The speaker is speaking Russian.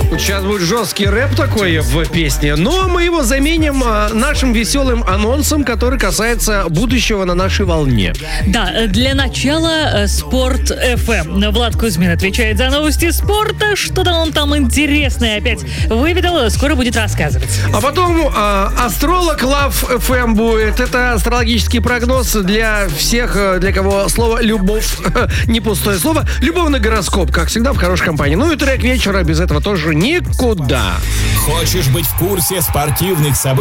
Сейчас будет жесткий рэп такой в песне, но мы его заменим нашим веселым анонсом, который касается будущего на нашей волне. Да, для начала Спорт FM. Влад Кузьмин отвечает за новости спорта. Что-то он там интересное опять выведал, скоро будет рассказывать. А потом астролог Love FM будет. Это астрологический прогноз для всех, для кого слово «любовь» не пустое слово. Любовный гороскоп, как всегда, в хорошей компании. Ну и трек вечера, без этого тоже никуда. Хочешь быть в курсе спортивных событий?